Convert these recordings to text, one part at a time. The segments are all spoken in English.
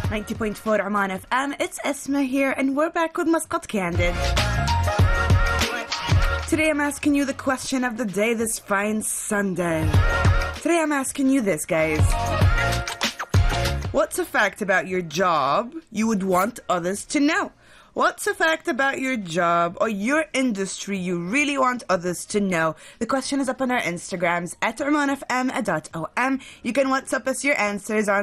90.4 Oman FM. It's Esma here, and we're back with Muscat Candid. Today I'm asking you the question of the day this fine Sunday. Today I'm asking you this, guys. What's a fact about your job you would want others to know? What's a fact about your job or your industry you really want others to know? The question is up on our Instagrams at omanfm.om. You can WhatsApp us your answers on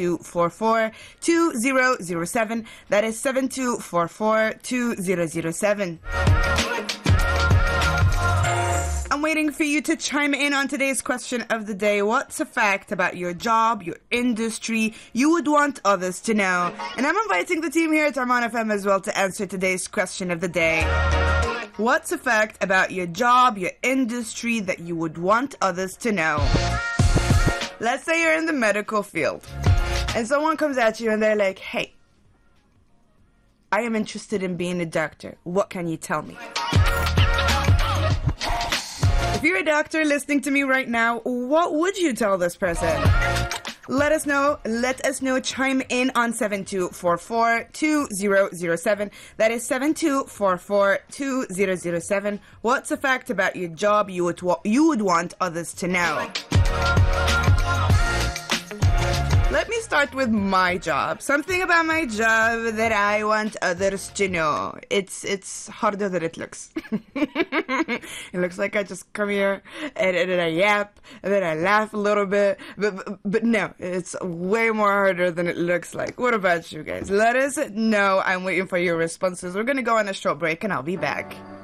7244-2007. That is 7244-2007. I'm waiting for you to chime in on today's question of the day. What's a fact about your job, your industry, you would want others to know? And I'm inviting the team here at Oman FM as well to answer today's question of the day. What's a fact about your job, your industry that you would want others to know? Let's say you're in the medical field and someone comes at you and they're like, hey, I am interested in being a doctor. What can you tell me? If you're a doctor listening to me right now, what would you tell this person? Let us know. Chime in on 7244-2007. That is 7244-2007. What's a fact about your job you would want others to know? Let me start with my job. Something about my job that I want others to know. It's harder than it looks. It looks like I just come here and I yap and then I laugh a little bit. But no, it's way more harder than it looks like. What about you guys? Let us know. I'm waiting for your responses. We're going to go on a short break and I'll be back.